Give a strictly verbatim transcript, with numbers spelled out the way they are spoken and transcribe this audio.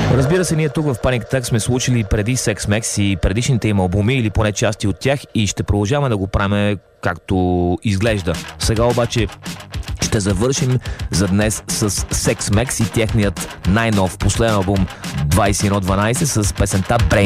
Разбира се, ние тук в Panic Attack сме случили преди Sex Mex и предишните им албуми или поне части от тях и ще продължаваме да го правим както изглежда. Сега обаче ще завършим за днес с Sex Mex и техният най-нов последен албум двайсет и едно дванайсет с песента Brain.